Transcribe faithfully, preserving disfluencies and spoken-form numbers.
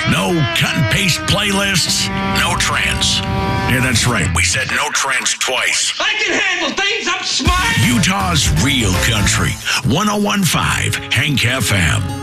No cut and paste playlists. No trends. Yeah, that's right. We said no trends twice. I can handle things. I'm smart. Utah's real country. one oh one point five Hank F M.